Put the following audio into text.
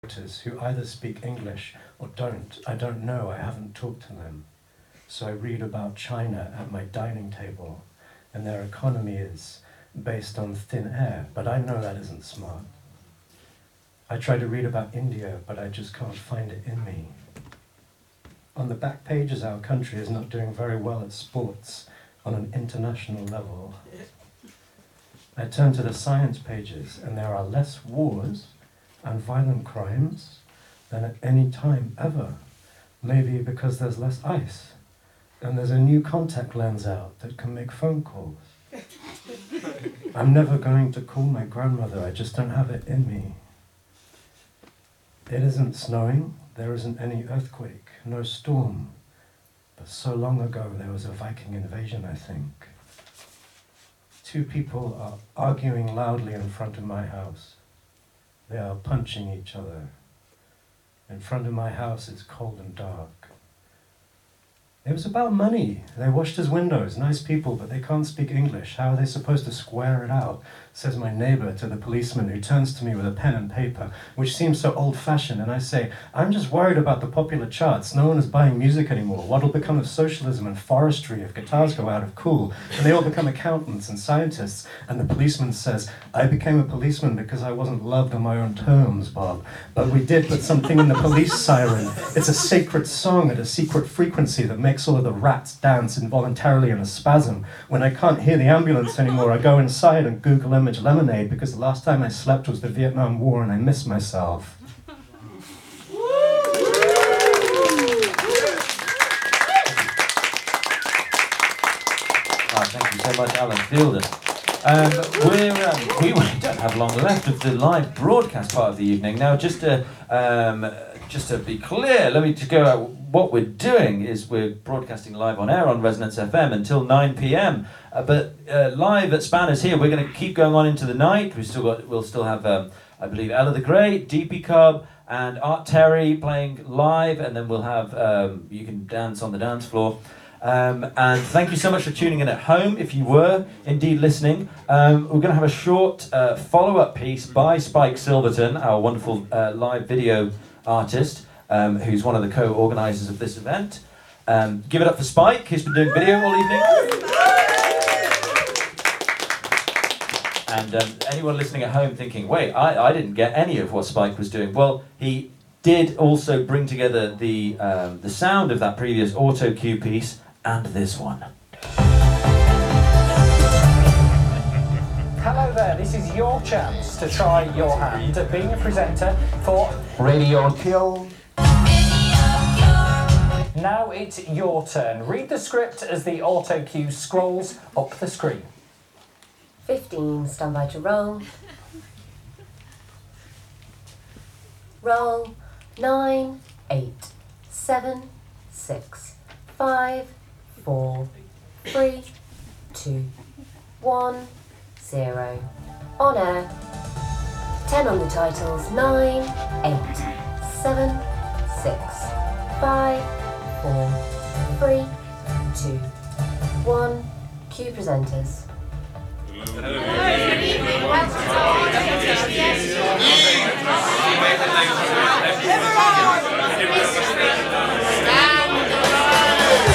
who either speak English or don't. I don't know, I haven't talked to them. So I read about China at my dining table, and their economy is based on thin air, but I know that isn't smart. I try to read about India, but I just can't find it in me. On the back pages, our country is not doing very well at sports on an international level. I turn to the science pages, and there are less wars and violent crimes than at any time ever. Maybe because there's less ice, and there's a new contact lens out that can make phone calls. I'm never going to call my grandmother, I just don't have it in me. It isn't snowing, there isn't any earthquake, no storm. But so long ago there was a Viking invasion, I think. Two people are arguing loudly in front of my house. They are punching each other. In front of my house it's cold and dark. It was about money. They washed his windows, nice people, but they can't speak English. How are they supposed to square it out? Says my neighbor to the policeman, who turns to me with a pen and paper, which seems so old-fashioned, and I say, I'm just worried about the popular charts. No one is buying music anymore. What'll become of socialism and forestry if guitars go out of cool? And they all become accountants and scientists. And the policeman says, I became a policeman because I wasn't loved on my own terms, Bob. But we did put something in the police siren. It's a sacred song at a secret frequency that makes all of the rats dance involuntarily in a spasm. When I can't hear the ambulance anymore, I go inside and Google image lemonade, because the last time I slept was the Vietnam War and I miss myself. Thank you so much, Alan Fielder. We don't have long left of the live broadcast part of the evening. Now, just to be clear, let me just go out. What we're doing is we're broadcasting live on air on Resonance FM until 9 p.m. But live at Spanners here, we're going to keep going on into the night. We'll still have, I believe, Ella the Great, DP Cub, and Art Terry playing live, and then we'll have you can dance on the dance floor. And thank you so much for tuning in at home, if you were indeed listening. We're going to have a short follow-up piece by Spike Silverton, our wonderful live video artist, who's one of the co-organisers of this event. Give it up for Spike, who's been doing video all evening. And anyone listening at home thinking, wait, I didn't get any of what Spike was doing. Well, he did also bring together the sound of that previous auto cue piece and this one. Hello there, this is your chance to try your hand at being a presenter for Radio Cure. Now it's your turn. Read the script as the auto cue scrolls up the screen. 15, stand by to roll. Roll. 9, 8, 7, 6, 5, 4, 3, 2, 1, 0. On air. 10 on the titles. 9, 8, 7, 6, 5, 4, 3, 2, 1. Cue presenters. Hello.